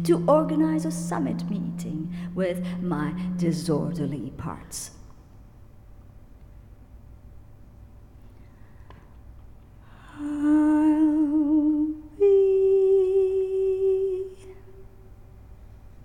to organize a summit meeting with my disorderly parts.